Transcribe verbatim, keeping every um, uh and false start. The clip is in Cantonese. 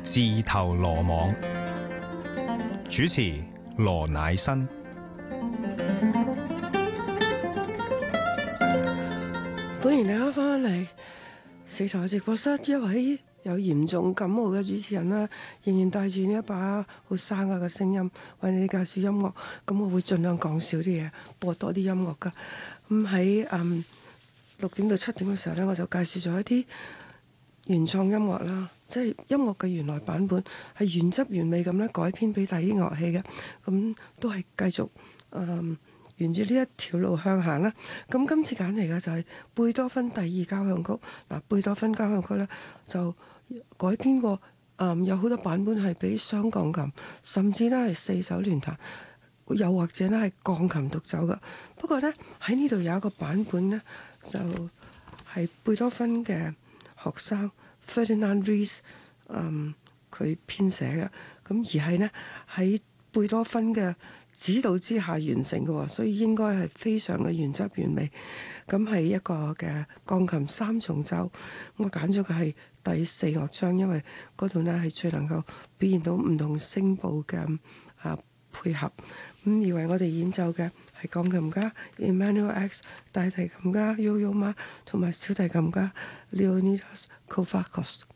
自投羅網。主持羅乃新。 歡迎大家翻嚟四台直播室。一位有嚴重感冒嘅主持人啦，仍然帶住呢一把好沙啞嘅聲音為你介紹音樂。咁我會盡量講少啲嘢，播多啲音樂噶。咁喺嗯六點到七點嘅時候呢，我就介紹咗一啲原創音樂啦，即係音樂嘅原來版本係原汁原味咁咧改編俾第啲樂器嘅。咁都係繼續嗯。沿住呢一條路向行啦，咁今次揀嚟嘅就係貝多芬第二交響曲。嗱，貝多芬交響曲咧就改編過，嗯，有好多版本係俾雙鋼琴，甚至咧係四手聯彈，又或者咧係鋼琴獨奏嘅。不過咧喺呢度有一個版本咧，就係貝多芬嘅學生 Ferdinand Ries，嗯，佢編寫嘅，咁而係呢，喺貝多芬嘅指導之下完成嘅，所以應該係非常嘅原汁原味。咁係一個嘅鋼琴三重奏，我揀咗嘅係第四樂章，因為嗰度呢係最能夠表現到唔同聲部嘅啊配合。咁以為我哋演奏嘅係鋼琴家 Emanuel X、大提琴家 Yo-Yo Ma 同埋小提琴家 Leonidas Kavakos。